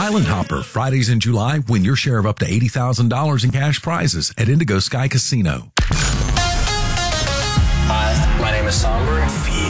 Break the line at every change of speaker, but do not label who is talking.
Island Hopper, Fridays in July, win your share of up to $80,000 in cash prizes at Indigo Sky Casino.